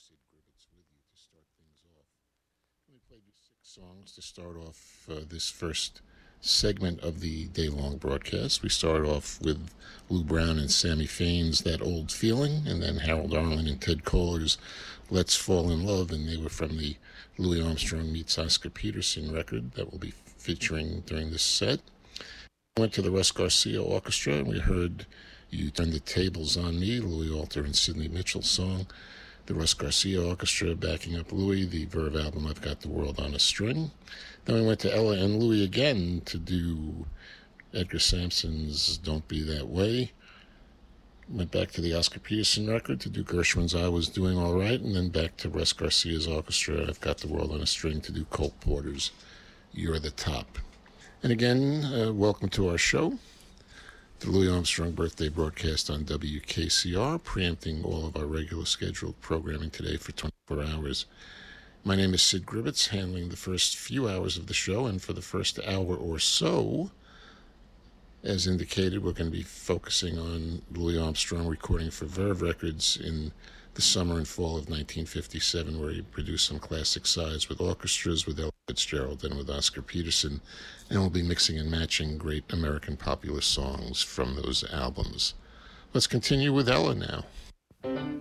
Sid Gribbets with you to start things off. We played you 6 songs to start off this first segment of the day-long broadcast. We started off with Lou Brown and Sammy Fain's That Old Feeling, and then Harold Arlen and Ted Koehler's Let's Fall in Love, and they were from the Louis Armstrong Meets Oscar Peterson record that we'll be featuring during this set. We went to the Russ Garcia Orchestra, and we heard You Turn the Tables on Me, Louis Alter and Sidney Mitchell song. The Russ Garcia Orchestra backing up Louis, the Verve album I've Got the World on a String. Then we went to Ella and Louis again to do Edgar Sampson's Don't Be That Way. Went back to the Oscar Peterson record to do Gershwin's I Was Doing All Right, and then back to Russ Garcia's orchestra, I've Got the World on a String, to do Cole Porter's You're the Top. And again, welcome to our show, the Louis Armstrong birthday broadcast on WKCR, preempting all of our regular scheduled programming today for 24 hours. My name is Sid Gribbets, handling the first few hours of the show, and for the first hour or so, as indicated, we're going to be focusing on Louis Armstrong recording for Verve Records in the summer and fall of 1957, where he produced some classic sides with orchestras, with Ella Fitzgerald and with Oscar Peterson, and we'll be mixing and matching great American popular songs from those albums. Let's continue with Ella now.